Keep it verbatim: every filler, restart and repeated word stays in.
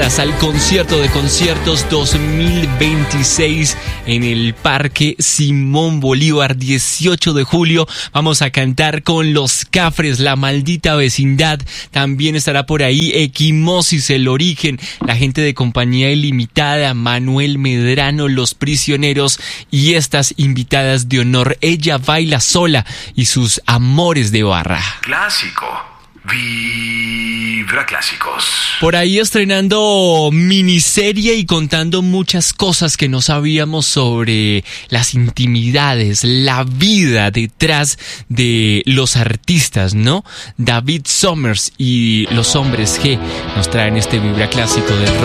entradas al concierto de conciertos dos mil veintiséis en el Parque Simón Bolívar, dieciocho de julio. Vamos a cantar con Los Cafres, La Maldita Vecindad. También estará por ahí Equimosis, El Origen, la gente de Compañía Ilimitada, Manuel Medrano, Los Prisioneros y estas invitadas de honor. Ella Baila Sola y sus Amores de Barra. Clásico. Vibra Clásicos. Por ahí estrenando miniserie y contando muchas cosas que no sabíamos sobre las intimidades, la vida detrás de los artistas, ¿no? David Summers y los Hombres G nos traen este Vibra Clásico de rock.